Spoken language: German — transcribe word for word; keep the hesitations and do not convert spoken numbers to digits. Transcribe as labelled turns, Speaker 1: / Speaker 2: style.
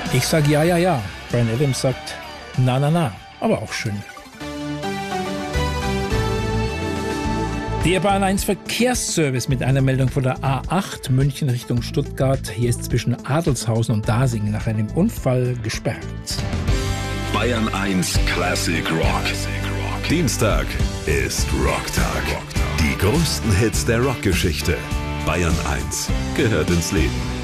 Speaker 1: Ich sag ja, ja, ja. Bryan Adams sagt na, na, na. Aber auch schön. Der Bayern eins Verkehrsservice mit einer Meldung von der A acht München Richtung Stuttgart. Hier ist zwischen Adelshausen und Dasing nach einem Unfall gesperrt.
Speaker 2: Bayern eins Classic Rock. Dienstag ist Rocktag. Die größten Hits der Rockgeschichte. Bayern eins gehört ins Leben.